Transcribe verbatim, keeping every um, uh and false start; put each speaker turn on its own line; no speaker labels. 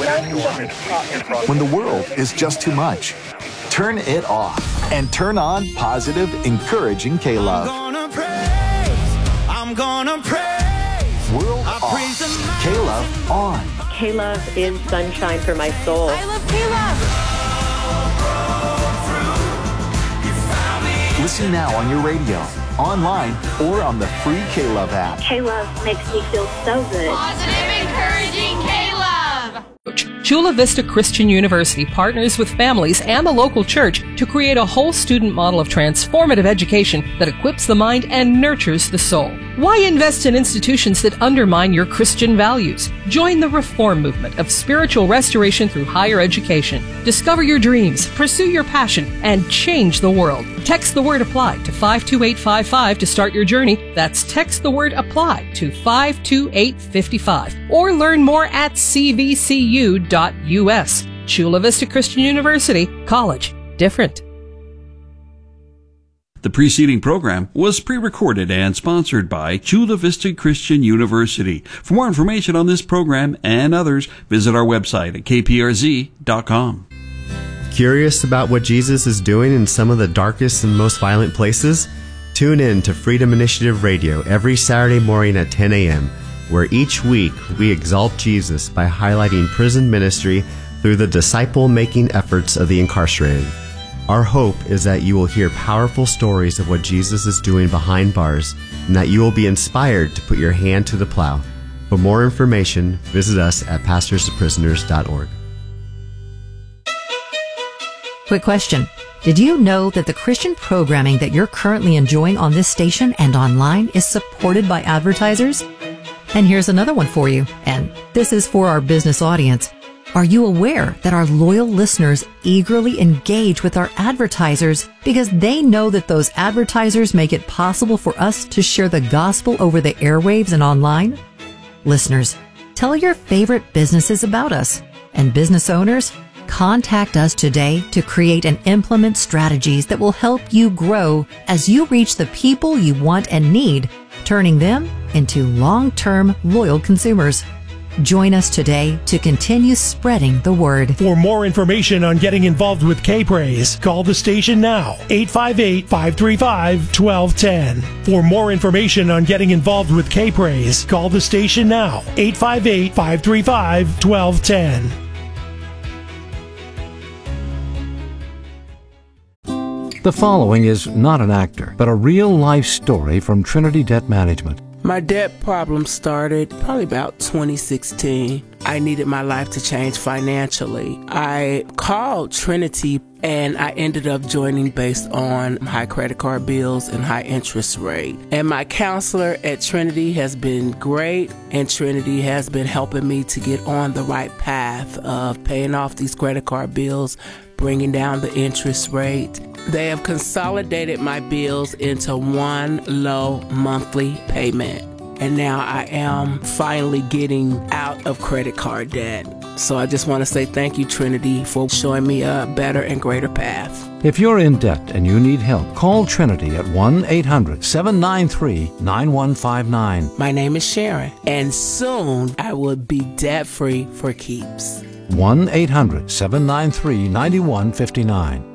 When the world is just too much, turn it off and turn on positive, encouraging K-Love.
I'm gonna praise, I'm gonna praise.
World off, K-Love on.
K-Love is sunshine for my soul.
I love K-Love.
Listen now on your radio, online, or on the free K-Love app.
K-Love makes me feel so good.
Positive, encouraging K-Love.
Chula Vista Christian University partners with families and the local church to create a whole student model of transformative education that equips the mind and nurtures the soul. Why invest in institutions that undermine your Christian values? Join the reform movement of spiritual restoration through higher education. Discover your dreams, pursue your passion, and change the world. Text the word APPLY to five two eight five five to start your journey. That's text the word APPLY to five two eight five five. Or learn more at c v c u dot u s. Chula Vista Christian University, college different.
The preceding program was pre-recorded and sponsored by Chula Vista Christian University. For more information on this program and others, visit our website at k p r z dot com.
Curious about what Jesus is doing in some of the darkest and most violent places? Tune in to Freedom Initiative Radio every Saturday morning at ten a.m., where each week we exalt Jesus by highlighting prison ministry through the disciple-making efforts of the incarcerated. Our hope is that you will hear powerful stories of what Jesus is doing behind bars and that you will be inspired to put your hand to the plow. For more information, visit us at pastors to prisoners dot org.
Quick question. Did you know that the Christian programming that you're currently enjoying on this station and online is supported by advertisers? And here's another one for you, and this is for our business audience. Are you aware that our loyal listeners eagerly engage with our advertisers because they know that those advertisers make it possible for us to share the gospel over the airwaves and online? Listeners, tell your favorite businesses about us. And business owners, contact us today to create and implement strategies that will help you grow as you reach the people you want and need, turning them into long-term loyal consumers. Join us today to continue spreading the word.
For more information on getting involved with K-Praise, call the station now, eight five eight, five three five, one two one zero. For more information on getting involved with K-Praise, call the station now, eight five eight, five three five, one two one zero.
The following is not an actor, but a real-life story from Trinity Debt Management.
My debt problem started probably about twenty sixteen. I needed my life to change financially. I called Trinity and I ended up joining based on high credit card bills and high interest rate. And my counselor at Trinity has been great, and Trinity has been helping me to get on the right path of paying off these credit card bills, bringing down the interest rate. They have consolidated my bills into one low monthly payment. And now I am finally getting out of credit card debt. So I just want to say thank you, Trinity, for showing me a better and greater path.
If you're in debt and you need help, call Trinity at one eight hundred, seven nine three, nine one five nine.
My name is Sharon, and soon I will be debt-free for keeps.
one eight hundred, seven nine three, nine one five nine.